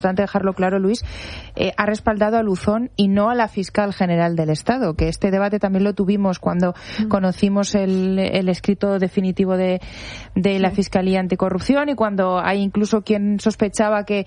importante dejarlo claro, Luis, ha respaldado a Luzón y no a la fiscal general del Estado, que este debate también lo tuvimos cuando conocimos el escrito definitivo de la Fiscalía Anticorrupción, y cuando hay incluso quien sospechaba que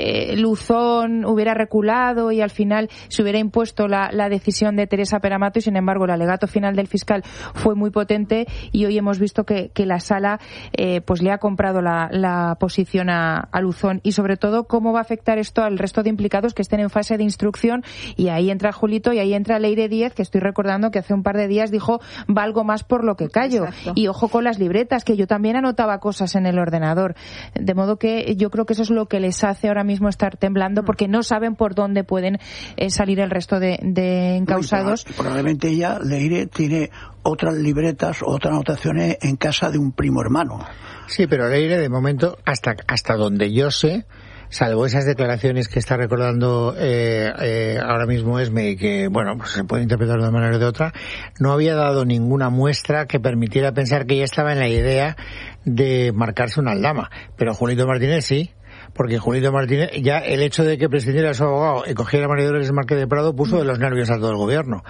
Luzón hubiera reculado y al final se hubiera impuesto la decisión de Teresa Peramato, y sin embargo el alegato final del fiscal fue muy potente, y hoy hemos visto que la sala pues le ha comprado la posición a Luzón. Y sobre todo, cómo va a afectar esto al resto de implicados que estén en fase de instrucción, y ahí entra Julito y ahí entra Leire Díez, que estoy recordando que hace un par de días dijo valgo más por lo que callo. Exacto. Y ojo con las libretas, que yo también anotaba cosas en el ordenador, de modo que yo creo que eso es lo que les hace ahora mismo estar temblando, porque no saben por dónde pueden salir el resto de encausados. Probablemente ella, Leire, tiene otras libretas, otras anotaciones en casa de un primo hermano. Sí, pero Leire, de momento, hasta donde yo sé, salvo esas declaraciones que está recordando ahora mismo Esme, que bueno, pues se puede interpretar de una manera o de otra, no había dado ninguna muestra que permitiera pensar que ella estaba en la idea de marcarse una aldama. Pero Julito Martínez sí. Porque Julito Martínez, ya el hecho de que prescindiera su abogado y cogiera a María Dolores Márquez de Prado puso de los nervios a todo el gobierno.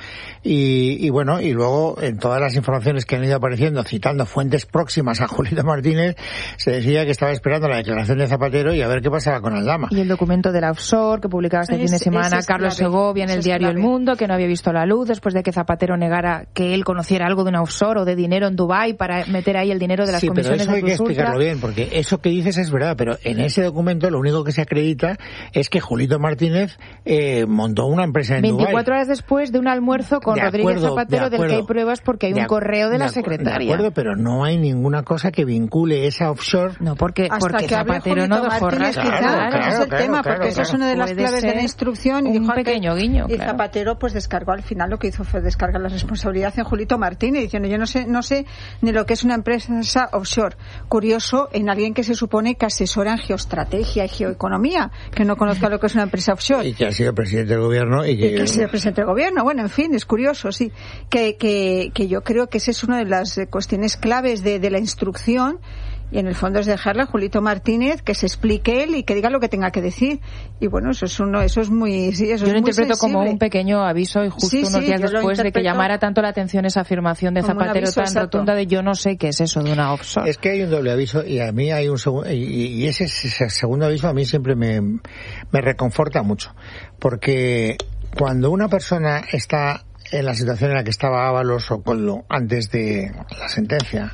Y bueno, y luego en todas las informaciones que han ido apareciendo, citando fuentes próximas a Julito Martínez, se decía que estaba esperando la declaración de Zapatero y a ver qué pasaba con Aldama. Y el documento de la offshore que publicaba este fin de semana Carlos Segovia en el diario El Mundo, que no había visto la luz después de que Zapatero negara que él conociera algo de una offshore o de dinero en Dubái para meter ahí el dinero de las comisiones de Plus Ultra. Sí, pero eso hay que explicarlo bien, porque eso que dices es verdad, pero en ese documento lo único que se acredita es que Julito Martínez montó una empresa en Dubái. 24 horas después de un almuerzo con Rodríguez Zapatero, del que hay pruebas porque hay un correo de la secretaria. De acuerdo, pero no hay ninguna cosa que vincule esa offshore. No, porque Zapatero no dejó rastro. Claro, ese es el tema, porque esa es una de las claves de la instrucción. Y dijo un pequeño guiño. Y Zapatero pues descargó al final, lo que hizo fue descargar la responsabilidad en Julito Martínez, diciendo yo no sé ni lo que es una empresa offshore. Curioso en alguien que se supone que asesora en geoestrategia y geoeconomía, que no conozca lo que es una empresa offshore. Y que ha sido presidente del gobierno. Y que ha sido presidente del gobierno. Bueno, en fin, es curioso, sí. Que yo creo que esa es una de las cuestiones claves de la instrucción, y en el fondo es dejarle a Julito Martínez que se explique él y que diga lo que tenga que decir. Y bueno, eso es muy yo lo interpreto como un pequeño aviso, y justo unos días después de que llamara tanto la atención esa afirmación de Zapatero tan rotunda de yo no sé qué es eso de una offshore. Es que hay un doble aviso, y a mí hay un segundo, y ese segundo aviso a mí siempre me reconforta mucho, porque cuando una persona está en la situación en la que estaba Ábalos o Koldo antes de la sentencia,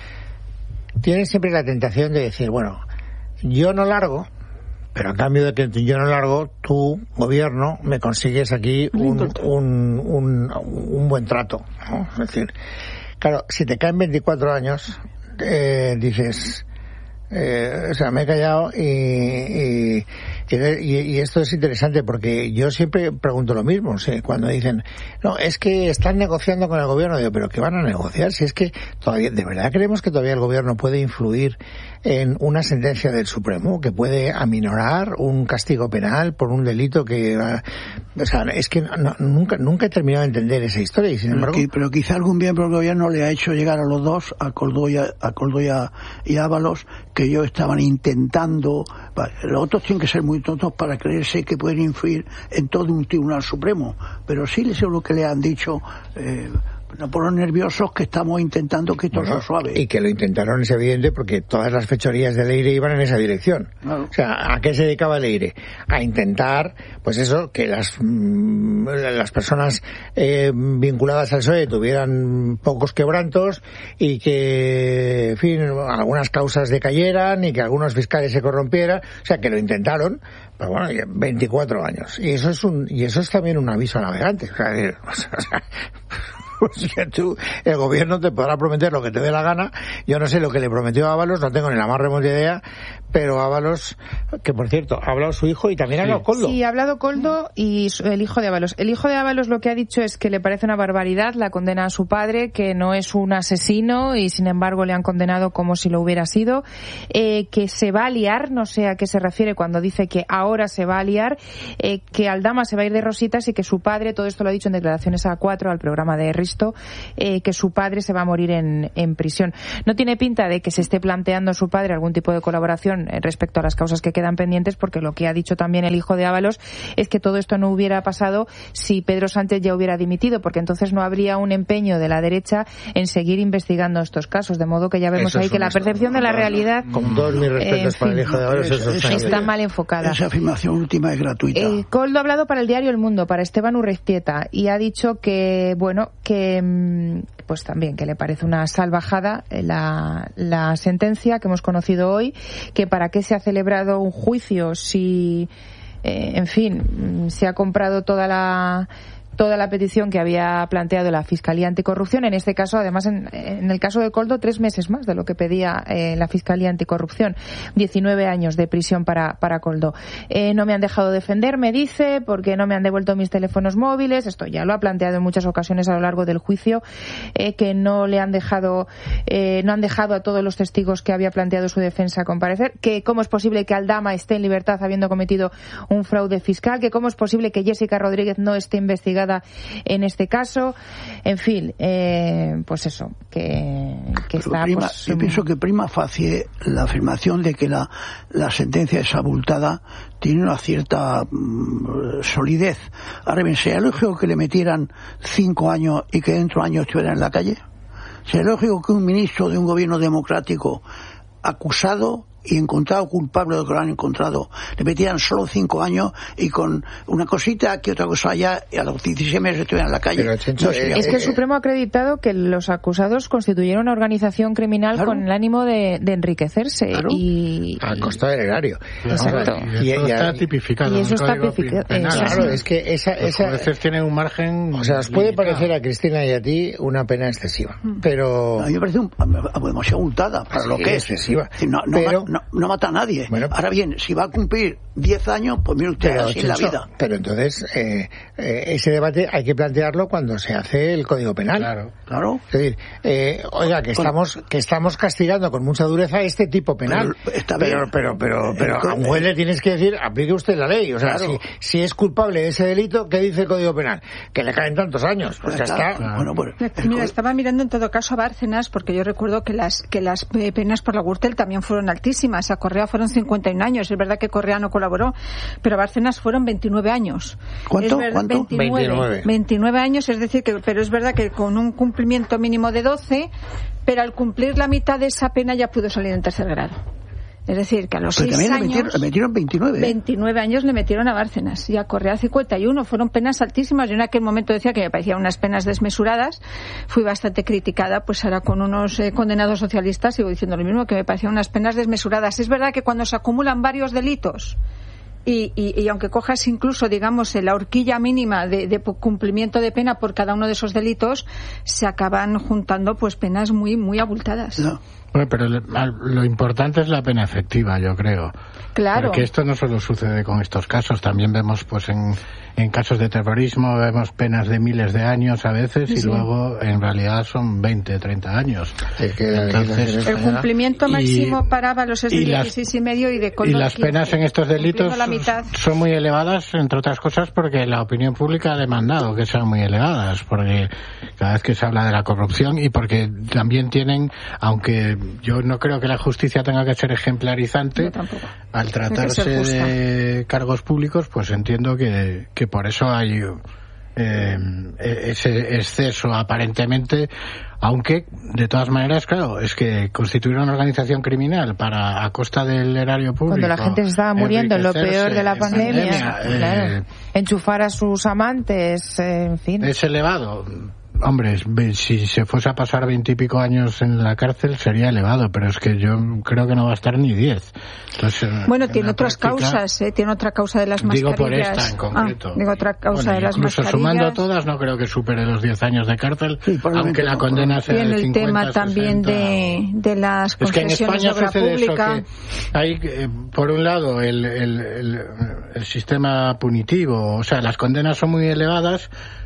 tiene siempre la tentación de decir, bueno, yo no largo, pero a cambio de que yo no largo, tu gobierno me consigues aquí un buen trato, ¿no? Es decir, claro, si te caen 24 años, dices, o sea, me he callado y esto es interesante, porque yo siempre pregunto lo mismo, ¿sí? Cuando dicen, no, es que están negociando con el gobierno, digo, pero ¿qué van a negociar? Si es que todavía, ¿de verdad creemos que todavía el gobierno puede influir en una sentencia del Supremo, que puede aminorar un castigo penal por un delito que, o sea, es que nunca he terminado de entender esa historia, y sin embargo... Pero quizá algún miembro del gobierno le ha hecho llegar a los dos, a Koldo y a Ábalos, que ellos estaban intentando... Los otros tienen que ser muy tontos para creerse que pueden influir en todo un tribunal supremo, pero sí les es lo que le han dicho, no por los nerviosos, que estamos intentando que esto sea suave. Y que lo intentaron, es evidente, porque todas las fechorías de Leire iban en esa dirección. Claro. O sea, ¿a qué se dedicaba Leire? A intentar, pues eso, que las personas vinculadas al PSOE tuvieran pocos quebrantos, y que, en fin, algunas causas decayeran y que algunos fiscales se corrompieran. O sea, que lo intentaron, pero bueno, 24 años. Y eso es también un aviso a navegantes. O sea, pues que el gobierno te podrá prometer lo que te dé la gana. Yo no sé lo que le prometió a Ábalos, no tengo ni la más remota idea, pero Ábalos, que por cierto, ha hablado su hijo y también ha hablado Koldo. Sí, ha hablado Koldo y el hijo de Ábalos. El hijo de Ábalos lo que ha dicho es que le parece una barbaridad la condena a su padre, que no es un asesino y sin embargo le han condenado como si lo hubiera sido, que se va a liar, no sé a qué se refiere cuando dice que ahora se va a liar, que Aldama se va a ir de rositas y que su padre, todo esto lo ha dicho en declaraciones a A4 al programa de Risa visto que su padre se va a morir en prisión. No tiene pinta de que se esté planteando su padre algún tipo de colaboración respecto a las causas que quedan pendientes, porque lo que ha dicho también el hijo de Ábalos es que todo esto no hubiera pasado si Pedro Sánchez ya hubiera dimitido, porque entonces no habría un empeño de la derecha en seguir investigando estos casos, de modo que ya vemos ahí que la percepción de la realidad, con todos mis respetos para el hijo de Ábalos, está mal enfocada. Esa afirmación última es gratuita. Koldo ha hablado para el diario El Mundo, para Esteban Urreiztieta, y ha dicho que pues también que le parece una salvajada la sentencia que hemos conocido hoy, que para qué se ha celebrado un juicio si se ha comprado toda la petición que había planteado la Fiscalía Anticorrupción. En este caso, además, en el caso de Koldo, 3 meses más de lo que pedía la Fiscalía Anticorrupción. 19 años de prisión para Koldo. No me han dejado defender, me dice, porque no me han devuelto mis teléfonos móviles. Esto ya lo ha planteado en muchas ocasiones a lo largo del juicio, que no le han dejado, no han dejado a todos los testigos que había planteado su defensa comparecer, que cómo es posible que Aldama esté en libertad habiendo cometido un fraude fiscal, que cómo es posible que Jessica Rodríguez no esté investigada en este caso. En fin, pues eso, que está... Yo pienso que prima facie la afirmación de que la sentencia es abultada tiene una cierta solidez. Ahora bien, ¿sería lógico que le metieran 5 años y que dentro de años estuviera en la calle? ¿Sería lógico que un ministro de un gobierno democrático acusado y encontrado culpable de lo que lo han encontrado le metieran solo 5 años y con una cosita que otra cosa allá y a los 16 meses estuvieran en la calle? Pero, Chencho, es que el Supremo ha acreditado que los acusados constituyeron una organización criminal, claro, con el ánimo de enriquecerse, claro, y a costa del erario. Exacto. Y eso está tipificado. Y eso está tipificado. Claro, es que los jueces tienen un margen. O sea, os puede parecer a Cristina y a ti una pena excesiva, pero a mí me parece demasiado abultada para lo que es excesiva. No mata a nadie. Bueno, ahora bien, si va a cumplir 10 años, pues mire usted, así es la vida. Pero entonces, ese debate hay que plantearlo cuando se hace el Código Penal. Claro. Es decir, oiga, que estamos castigando con mucha dureza este tipo penal. Pero a un juez le tienes que decir, aplique usted la ley. O sea, claro, si es culpable de ese delito, ¿qué dice el Código Penal? Que le caen tantos años. Pues ya está. Claro. Bueno, pues, mira, estaba mirando en todo caso a Bárcenas, porque yo recuerdo que las penas por la Gürtel también fueron altísimas. A Correa fueron 51 años. Es verdad que Correa no colaboró, pero a Bárcenas fueron 29 años. ¿Cuánto? 29 años, es decir, pero es verdad que con un cumplimiento mínimo de 12, pero al cumplir la mitad de esa pena ya pudo salir en tercer grado. Es decir, que a los 6 años... Le metieron 29. 29 años le metieron a Bárcenas y a Correa 51. Fueron penas altísimas. Yo en aquel momento decía que me parecían unas penas desmesuradas. Fui bastante criticada, pues ahora con unos condenados socialistas sigo diciendo lo mismo, que me parecían unas penas desmesuradas. Es verdad que cuando se acumulan varios delitos y aunque cojas incluso, digamos, la horquilla mínima de cumplimiento de pena por cada uno de esos delitos, se acaban juntando pues penas muy, muy abultadas. No. Bueno, pero lo importante es la pena efectiva, yo creo. Claro. Porque esto no solo sucede con estos casos, también vemos pues en casos de terrorismo, vemos penas de miles de años a veces, sí, y luego en realidad son 20, 30 años. Entonces, el cumplimiento máximo para Ábalos es de 16 y medio y de Koldo. Y las penas en estos delitos son muy elevadas, entre otras cosas porque la opinión pública ha demandado que sean muy elevadas, porque cada vez que se habla de la corrupción y porque también tienen, aunque yo no creo que la justicia tenga que ser ejemplarizante, al tratarse de cargos públicos, pues entiendo que por eso hay ese exceso aparentemente, aunque de todas maneras, claro, es que constituir una organización criminal a costa del erario público, cuando la gente se estaba muriendo en lo peor de la pandemia, claro, enchufar a sus amantes, en fin, es elevado. Hombre, si se fuese a pasar 20 y pico años en la cárcel sería elevado, pero es que yo creo que no va a estar ni 10. Entonces, bueno, tiene otras causas, tiene otra causa de las mascarillas. Digo por esta en concreto. Digo otra causa de las mascarillas. Incluso sumando todas, no creo que supere los 10 10 años de cárcel, sí, aunque la condena sea de 50, el tema también 60, de las concesiones de obra pública. Eso, que hay, por un lado, el sistema punitivo, o sea, las condenas son muy elevadas,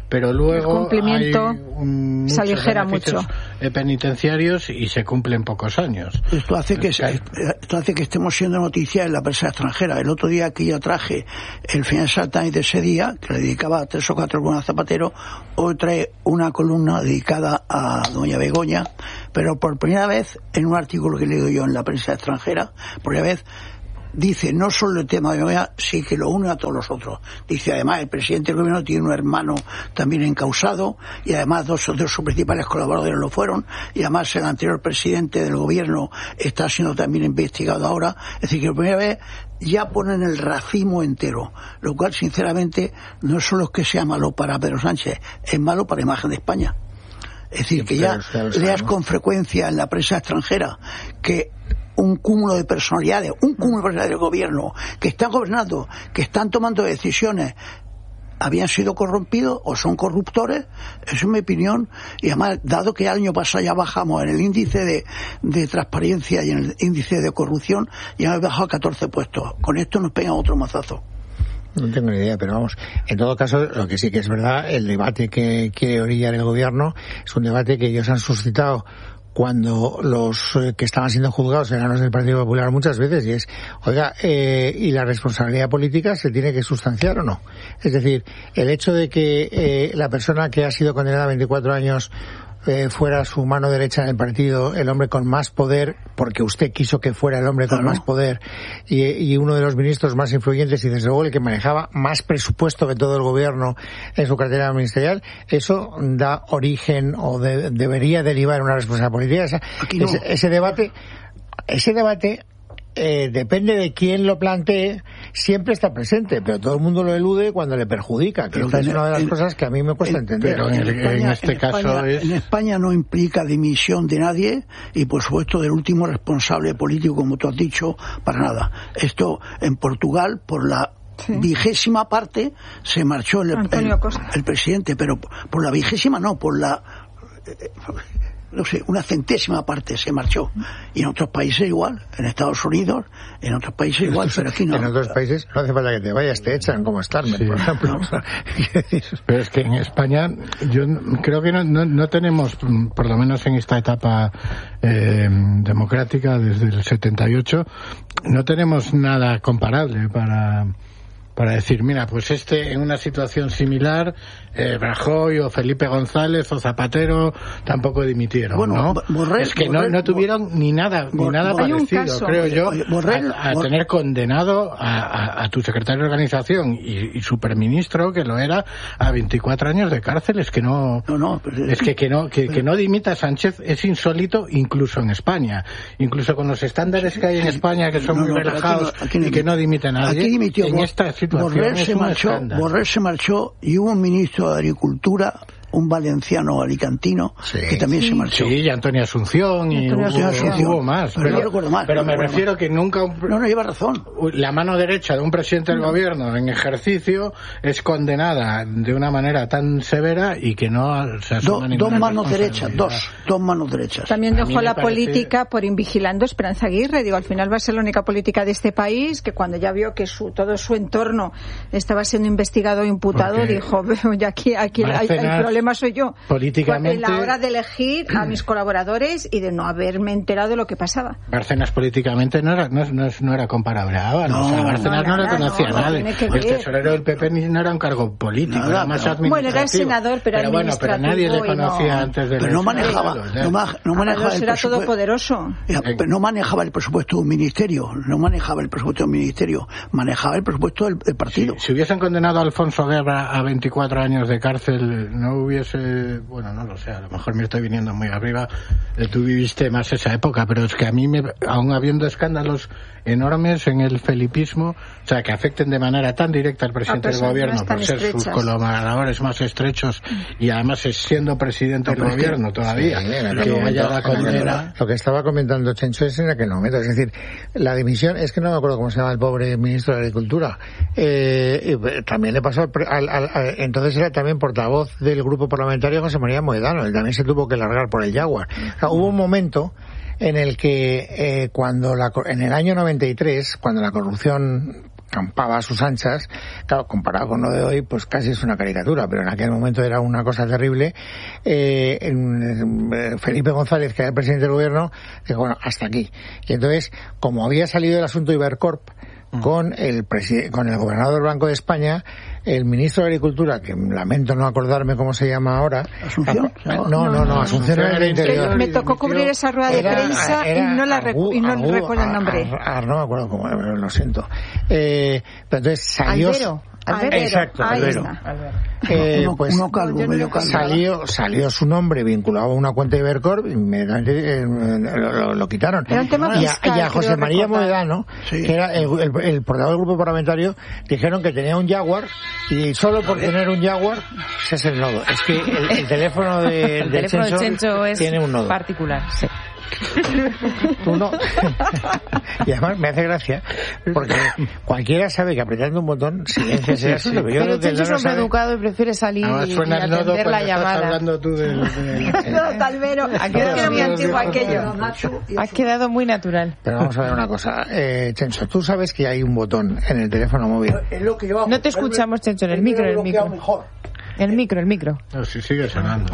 pero luego el cumplimiento hay se aligera mucho penitenciarios y se cumplen pocos años. Esto hace que estemos siendo noticias en la prensa extranjera. El otro día que yo traje el Financial Times de ese día, que le dedicaba 3 o 4 columnas a Zapatero, hoy trae una columna dedicada a doña Begoña, pero por primera vez en un artículo que he leído yo en la prensa extranjera, por primera vez dice no solo el tema de Begoña, sino que lo une a todos los otros. Dice además el presidente del gobierno tiene un hermano también encausado y además dos de sus principales colaboradores lo fueron, y además el anterior presidente del gobierno está siendo también investigado ahora. Es decir, que por primera vez ya ponen el racimo entero, lo cual sinceramente no es solo que sea malo para Pedro Sánchez, es malo para la imagen de España. Es decir, que ya leas con frecuencia en la prensa extranjera que un cúmulo de personalidades del gobierno que están gobernando, que están tomando decisiones, habían sido corrompidos o son corruptores. Esa es mi opinión. Y además, dado que el año pasado ya bajamos en el índice de transparencia y en el índice de corrupción, ya hemos bajado 14 puestos. Con esto nos pega otro mazazo. No tengo ni idea, pero vamos, en todo caso, lo que sí que es verdad, el debate que quiere orillar el gobierno es un debate que ellos han suscitado cuando los que estaban siendo juzgados eran los del Partido Popular muchas veces, y es, oiga, ¿y la responsabilidad política se tiene que sustanciar o no? Es decir, el hecho de que la persona que ha sido condenada a 24 años fuera su mano derecha en el partido, el hombre con más poder, porque usted quiso que fuera el hombre con más poder, y uno de los ministros más influyentes y desde luego el que manejaba más presupuesto que todo el gobierno en su cartera ministerial, eso da origen o debería derivar en una responsabilidad política. Ese debate depende de quién lo plantee, siempre está presente, pero todo el mundo lo elude cuando le perjudica, que esta es una de las cosas que a mí me cuesta entender. Pero en este caso en España no implica dimisión de nadie y por supuesto del último responsable político, como tú has dicho, para nada. Esto en Portugal, por la 20ª parte, se marchó el presidente, pero por la 20ª no, por la no sé, una 100ª parte se marchó. Y en otros países igual, en Estados Unidos, en otros países igual, pero aquí no. En otros países no hace falta que te vayas, te echan, como Starmer, por ejemplo. Pero es que en España yo creo que no tenemos, por lo menos en esta etapa democrática desde el 78, no tenemos nada comparable para decir, mira, pues en una situación similar, Rajoy o Felipe González o Zapatero tampoco dimitieron, bueno, ¿no? Es que no tuvieron ni nada parecido, creo yo, a tener condenado a tu secretario de organización y superministro, que lo era, a 24 años de cárcel. Es que que no dimita Sánchez es insólito incluso en España. Incluso con los estándares que hay en España, que son muy relajados y que no dimite nadie, aquí dimitió, en esta situación Borrell se marchó y hubo un ministro de Agricultura, un valenciano alicantino, que también se marchó. Sí, y Antonio Asunción, y hubo más. Pero me refiero que nunca... No lleva razón. La mano derecha de un presidente del gobierno en ejercicio es condenada de una manera tan severa y que no se asuma ninguna dos manos derechas. También dejó la política por invigilando Esperanza Aguirre. Digo, al final va a ser la única política de este país que cuando ya vio que todo su entorno estaba siendo investigado e imputado, dijo, ya aquí el problema soy yo. Políticamente, la hora de elegir a mis colaboradores y de no haberme enterado de lo que pasaba. Bárcenas políticamente no era comparable a Ábalos. Bárcenas no le conocía a nadie. El tesorero del PP no era un cargo político, era más administrativo. Bueno, era el senador, pero nadie le conocía antes de... Pero no manejaba el era todopoderoso. Pero no manejaba el presupuesto de un ministerio, manejaba el presupuesto del partido. Si hubiesen condenado a Alfonso Guerra a 24 años de cárcel, no bueno, no lo sé, a lo mejor me estoy viniendo muy arriba, tú viviste más esa época, pero es que a mí, aún habiendo escándalos enormes en el felipismo, o sea, que afecten de manera tan directa al presidente del gobierno por ser sus colaboradores más estrechos y además siendo presidente del gobierno todavía, que haya la condena. Lo que estaba comentando Chencho es en aquel momento, es decir, la dimisión, es que no me acuerdo cómo se llama el pobre ministro de Agricultura, también le pasó entonces era también portavoz del grupo parlamentario José María Moedano, él también se tuvo que largar por el Jaguar. O sea, hubo un momento en el que en el año 93, cuando la corrupción campaba a sus anchas. Claro, comparado con lo de hoy, pues casi es una caricatura, pero en aquel momento era una cosa terrible. Felipe González, que era el presidente del gobierno, dijo, bueno, hasta aquí. Y entonces, como había salido el asunto Ibercorp con el gobernador del Banco de España, el ministro de Agricultura, que lamento no acordarme cómo se llama ahora. ¿Asunción? No, Asunción era el Interior. Me tocó cubrir esa rueda de prensa y no recuerdo el nombre. No me acuerdo cómo, lo siento. Pero entonces salió... Albero. Exacto, Albero. Uno calvo, medio calvo. Salió su nombre vinculado a una cuenta de Ibercorp y inmediatamente lo quitaron. Era un tema fiscal, y a José María Moedano, que era el portavoz del grupo parlamentario, dijeron que tenía un Jaguar y solo por tener un Jaguar se es el nodo. Es que el teléfono de Chencho es tiene un nodo particular, sí. Tú no. Y además me hace gracia porque cualquiera sabe que apretando un botón silencia ese asunto. Pero Chencho es hombre educado y prefiere salir y atender la llamada. Hablando tú del Albero. Ha quedado muy antiguo aquello. Ha quedado muy natural. Pero vamos a ver una cosa, Chencho, tú sabes que hay un botón en el teléfono móvil. No te escuchamos, Chencho, en el micro. El micro. No, si sigue sonando.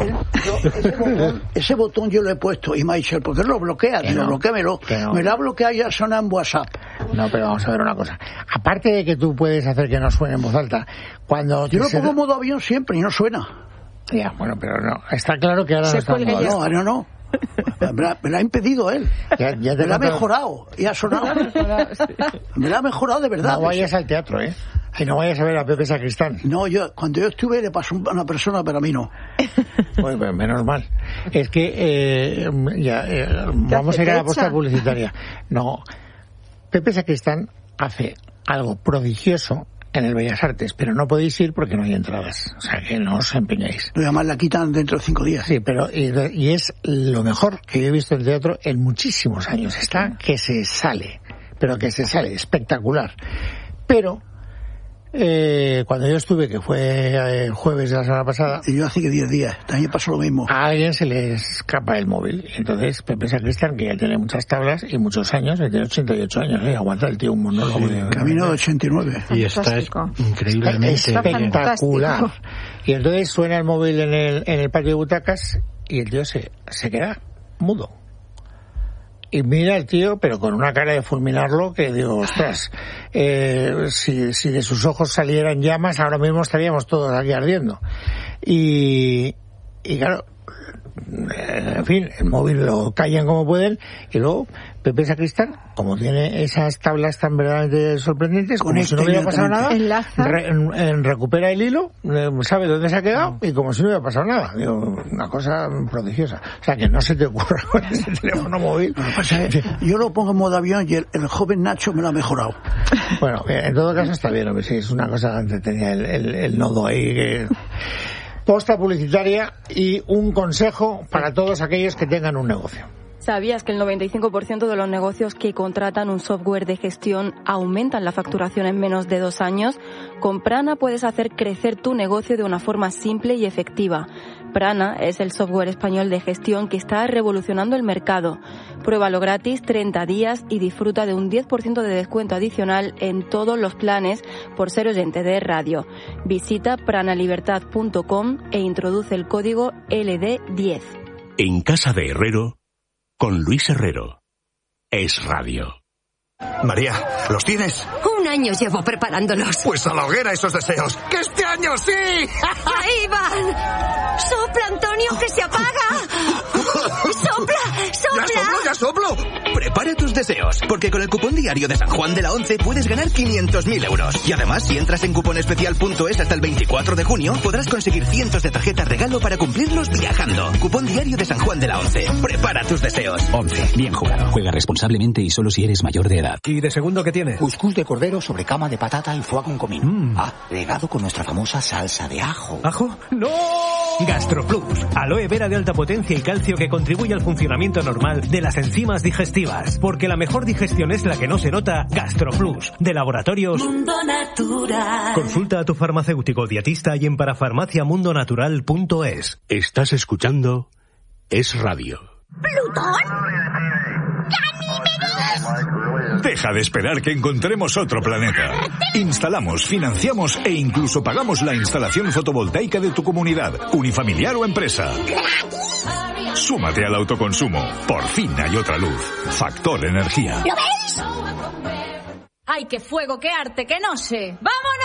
Ese botón yo lo he puesto y me ha dicho, ¿por qué lo bloquea? Digo, bloquéamelo. Me lo ha bloqueado y ya suena en WhatsApp. No, pero vamos a ver una cosa. Aparte de que tú puedes hacer que no suene en voz alta, cuando... Yo lo pongo en modo avión siempre y no suena. Ya, bueno, pero no. Está claro que ahora no está en modo avión. No. Me lo ha impedido él. Ya me lo ha mejorado y ha sonado. Me lo ha mejorado de verdad. No vayas al teatro, y no vayas a ver a Pepe Sacristán. No, cuando yo estuve le pasó a una persona, pero a mí no. Pues menos mal. Es que vamos a ir a la posta publicitaria. No, Pepe Sacristán hace algo prodigioso en el Bellas Artes, pero no podéis ir porque no hay entradas. O sea, que no os empeñéis. Además la quitan dentro de 5 días. Sí, pero y es lo mejor que yo he visto en teatro en muchísimos años. Está que se sale, espectacular. Pero cuando yo estuve, que fue el jueves de la semana pasada, y yo hace que 10 días, también pasó lo mismo. A alguien se le escapa el móvil. Entonces Pepe Sacristán, que ya tiene muchas tablas y muchos años, tiene 88 años, aguanta el tío un monólogo. Sí, camino de 89. Y está increíblemente espectacular. Y entonces suena el móvil en el patio de butacas y el tío se queda mudo. Y mira el tío, pero con una cara de fulminarlo, que digo, ostras, si de sus ojos salieran llamas, ahora mismo estaríamos todos aquí ardiendo. Y claro, en fin, el móvil lo callan como pueden, y luego Pepe Sacristán, como tiene esas tablas tan verdaderamente sorprendentes, como si no hubiera pasado nada, recupera el hilo, sabe dónde se ha quedado, y como si no hubiera pasado nada. Digo, una cosa prodigiosa. O sea, que no se te ocurra con ese teléfono móvil. Yo lo pongo en modo avión y el joven Nacho me lo ha mejorado. Bueno, en todo caso está bien, hombre, sí, es una cosa entretenida el nodo ahí que... Posta publicitaria y un consejo para todos aquellos que tengan un negocio. ¿Sabías que el 95% de los negocios que contratan un software de gestión aumentan la facturación en menos de 2 años? Con Prana puedes hacer crecer tu negocio de una forma simple y efectiva. Prana es el software español de gestión que está revolucionando el mercado. Pruébalo gratis 30 días y disfruta de un 10% de descuento adicional en todos los planes por ser oyente de radio. Visita pranalibertad.com e introduce el código LD10. En Casa de Herrero, con Luis Herrero. Es radio. María, ¿los tienes? 1 año llevo preparándolos. Pues a la hoguera esos deseos. ¡Que este año sí! ¡Ahí van! ¡Sopla, Antonio, que se apaga! ¡Sopla, sopla! ¡Ya soplo! Prepara tus deseos, porque con el cupón diario de San Juan de la Once puedes ganar 500.000 euros. Y además, si entras en cuponespecial.es hasta el 24 de junio, podrás conseguir cientos de tarjetas regalo para cumplirlos viajando. Cupón diario de San Juan de la Once. Prepara tus deseos. 11. Bien jugado. Juega responsablemente y solo si eres mayor de edad. ¿Y de segundo qué tiene? Cuscús de cordero sobre cama de patata y foie con comino. Regado con nuestra famosa salsa de ajo. ¿Ajo? ¡No! GastroPlus. Aloe vera de alta potencia y calcio que contribuye al funcionamiento normal de las enzimas digestivas. Porque la mejor digestión es la que no se nota. GastroPlus. De Laboratorios Mundo Natural. Consulta a tu farmacéutico dietista y en parafarmaciamundonatural.es. Estás escuchando Es Radio. ¿Plutón? ¡Que a mí me digas! Deja de esperar que encontremos otro planeta. Instalamos, financiamos e incluso pagamos la instalación fotovoltaica de tu comunidad, unifamiliar o empresa. Súmate al autoconsumo. Por fin hay otra luz. Factor Energía. ¿Lo ves? ¡Ay, qué fuego, qué arte, qué no sé! ¡Vámonos!